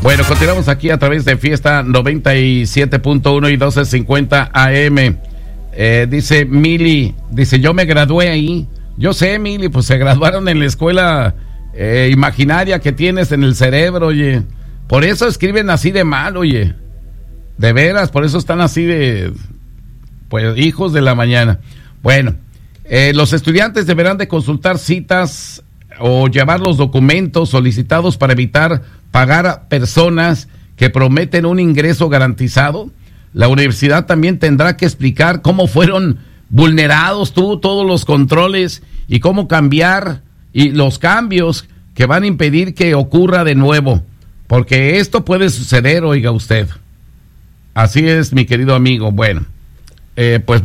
Bueno, continuamos aquí a través de Fiesta 97.1 y 1250 AM. Dice Mili, dice, yo me gradué ahí. Yo sé, Mili, pues se graduaron en la escuela imaginaria que tienes en el cerebro, oye. Por eso escriben así de mal, oye. De veras, por eso están así de, pues, hijos de la mañana. Bueno, los estudiantes deberán de consultar citas o llevar los documentos solicitados para evitar pagar a personas que prometen un ingreso garantizado. La universidad también tendrá que explicar cómo fueron vulnerados todos los controles y cómo cambiar y los cambios que van a impedir que ocurra de nuevo, porque esto puede suceder, oiga usted. Así es, mi querido amigo. Bueno, pues